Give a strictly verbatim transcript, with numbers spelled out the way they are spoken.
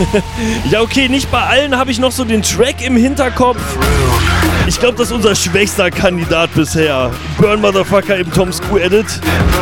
Ja, okay, nicht bei allen habe ich noch so den Track im Hinterkopf. Ich glaube, das ist unser schwächster Kandidat bisher. Burn Motherfucker im Tom Screw Edit.